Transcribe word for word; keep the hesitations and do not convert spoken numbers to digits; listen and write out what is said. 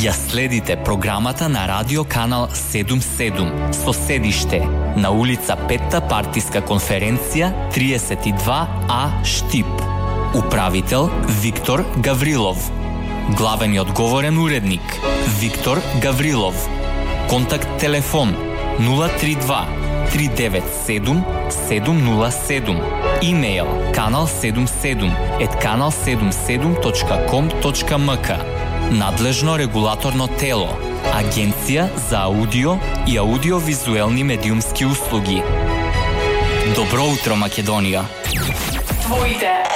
Ја следите програмата на Радио Канал седумдесет и седум со седиште на улица Петта партиска конференција триесет и два А Штип. Управител Виктор Гаврилов. Главен и одговорен уредник Виктор Гаврилов. Контакт телефон нула три два три девет седум седум нула седум. Имејл канал седумдесет и седум ет канал седумдесет и седум точка ком точка ем ка. Надлежно регулаторно тело Агенција за аудио и аудиовизуелни медиумски услуги. Добро утро, Македонија! Твоите